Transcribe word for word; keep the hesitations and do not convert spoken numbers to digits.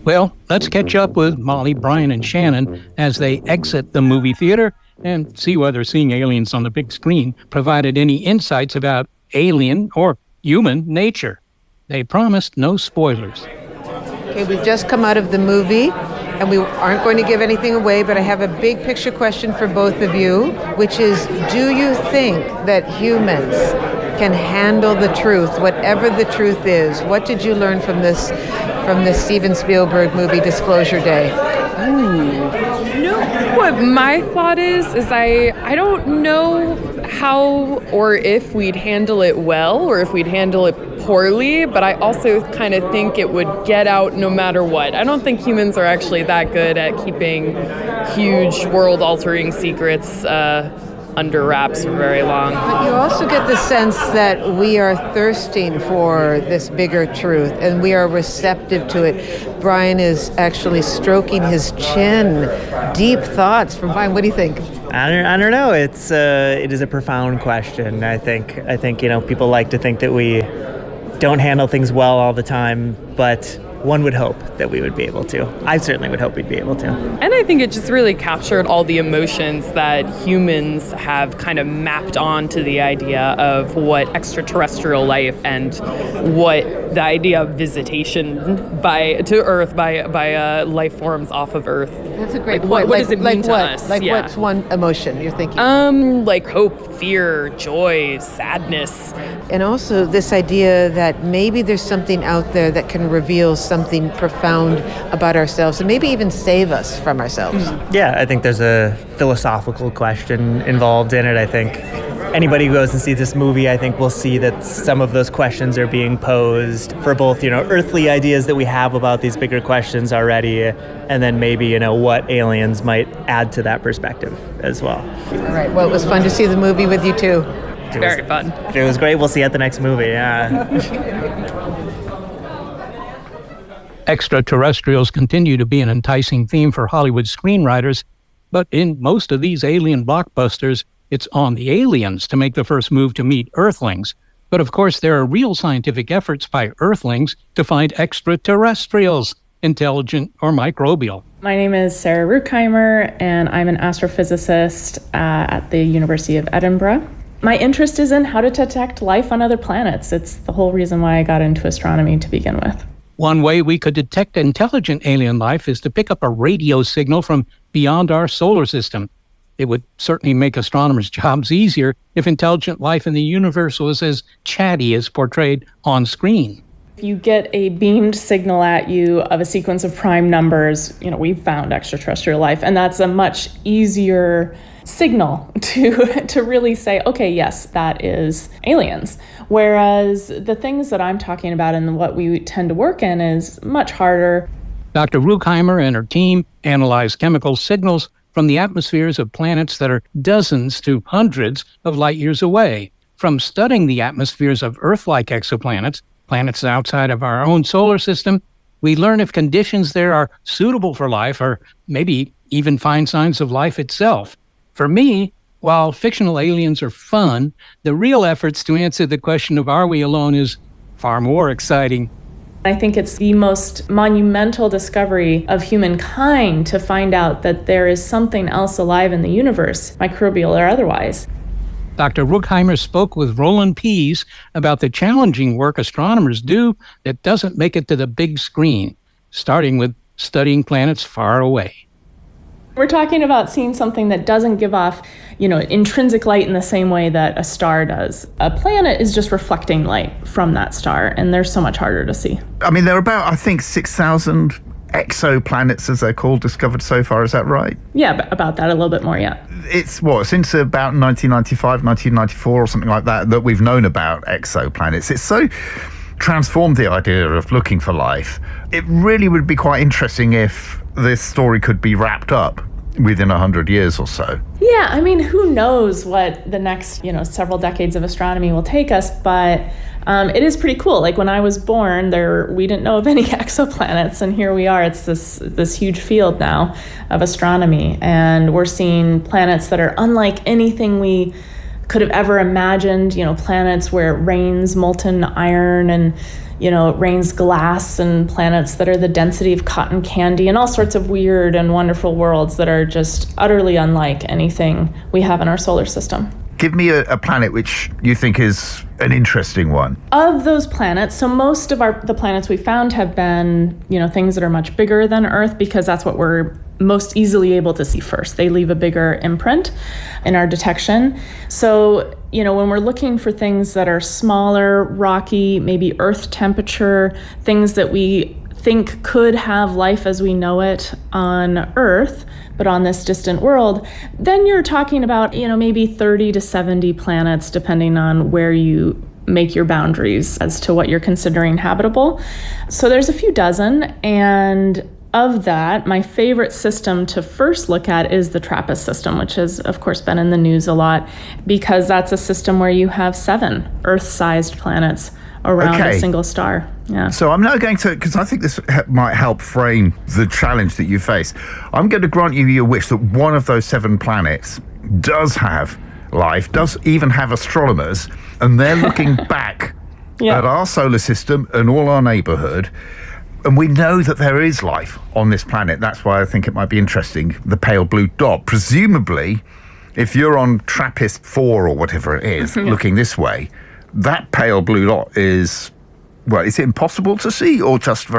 Well, let's catch up with Molly, Brian, and Shannon as they exit the movie theater and see whether seeing aliens on the big screen provided any insights about alien or human nature. They promised no spoilers. Okay, we've just come out of the movie, and we aren't going to give anything away, but I have a big picture question for both of you, which is, do you think that humans can handle the truth, whatever the truth is? What did you learn from this from this Steven Spielberg movie, Disclosure Day? Ooh. You know what my thought is, is I, I don't know how or if we'd handle it well or if we'd handle it poorly, but I also kind of think it would get out no matter what. I don't think humans are actually that good at keeping huge world-altering secrets uh, under wraps for very long. But you also get the sense that we are thirsting for this bigger truth and we are receptive to it. Brian is actually stroking his chin. Deep thoughts from Brian. What do you think? I don't, I don't know. It's uh, it is a profound question. I think I think you know people like to think that we don't handle things well all the time, but one would hope that we would be able to. I certainly would hope we'd be able to. And I think it just really captured all the emotions that humans have kind of mapped onto the idea of what extraterrestrial life and what the idea of visitation by to Earth by by uh, life forms off of Earth. That's a great like, point. What, what like, does it mean like to what? us? Like yeah. what's one emotion you're thinking? Um, like hope, fear, joy, sadness. And also this idea that maybe there's something out there that can reveal something profound about ourselves and maybe even save us from ourselves. Yeah, I think there's a philosophical question involved in it. I think anybody who goes and sees this movie, I think will see that some of those questions are being posed for both, you know, earthly ideas that we have about these bigger questions already, and then maybe, you know, what aliens might add to that perspective as well. All right. Well, it was fun to see the movie with you too. It Very was, fun. It was great. We'll see you at the next movie. Yeah. Extraterrestrials continue to be an enticing theme for Hollywood screenwriters, but in most of these alien blockbusters, it's on the aliens to make the first move to meet Earthlings. But of course, there are real scientific efforts by Earthlings to find extraterrestrials, intelligent or microbial. My name is Sarah Ruckheimer, and I'm an astrophysicist uh, at the University of Edinburgh. My interest is in how to detect life on other planets. It's the whole reason why I got into astronomy to begin with. One way we could detect intelligent alien life is to pick up a radio signal from beyond our solar system. It would certainly make astronomers' jobs easier if intelligent life in the universe was as chatty as portrayed on screen. If you get a beamed signal at you of a sequence of prime numbers, you know, we've found extraterrestrial life, and that's a much easier signal to to really say, okay, yes, that is aliens. Whereas the things that I'm talking about and what we tend to work in is much harder. Doctor Ruckheimer and her team analyze chemical signals from the atmospheres of planets that are dozens to hundreds of light years away. From studying the atmospheres of Earth-like exoplanets, planets outside of our own solar system, we learn if conditions there are suitable for life or maybe even find signs of life itself. For me, while fictional aliens are fun, the real efforts to answer the question of are we alone is far more exciting. I think it's the most monumental discovery of humankind to find out that there is something else alive in the universe, microbial or otherwise. Doctor Ruckheimer spoke with Roland Pease about the challenging work astronomers do that doesn't make it to the big screen, starting with studying planets far away. We're talking about seeing something that doesn't give off, you know, intrinsic light in the same way that a star does. A planet is just reflecting light from that star, and they're so much harder to see. I mean, there are about, I think, six thousand exoplanets, as they're called, discovered so far. Is that right? Yeah, about that, a little bit more, yeah. It's, what, since about nineteen ninety-five, nineteen ninety-four or something like that, that we've known about exoplanets. It's so transformed the idea of looking for life. It really would be quite interesting if this story could be wrapped up within a hundred years or so. Yeah, I mean, who knows what the next, you know, several decades of astronomy will take us, but um, it is pretty cool. Like when I was born, there we didn't know of any exoplanets, and here we are. It's this this huge field now of astronomy, and we're seeing planets that are unlike anything we could have ever imagined. You know, planets where it rains molten iron, and you know, it rains glass and planets that are the density of cotton candy and all sorts of weird and wonderful worlds that are just utterly unlike anything we have in our solar system. Give me a, a planet which you think is an interesting one. Of those planets, so most of our the planets we found have been, you know, things that are much bigger than Earth because that's what we're most easily able to see first. They leave a bigger imprint in our detection. So, you know, when we're looking for things that are smaller, rocky, maybe Earth temperature, things that we think could have life as we know it on Earth, but on this distant world, then you're talking about, you know, maybe thirty to seventy planets, depending on where you make your boundaries as to what you're considering habitable. So there's a few dozen, and of that, my favorite system to first look at is the TRAPPIST system, which has, of course, been in the news a lot, because that's a system where you have seven Earth-sized planets around okay. a single star. Yeah. So I'm now going to, because I think this might help frame the challenge that you face, I'm going to grant you your wish that one of those seven planets does have life, does even have astronomers, and they're looking back yeah. at our solar system and all our neighborhood, and we know that there is life on this planet. That's why I think it might be interesting, the pale blue dot. Presumably, if you're on TRAPPIST four or whatever it is, yeah. looking this way, that pale blue dot is, well, is it impossible to see or just very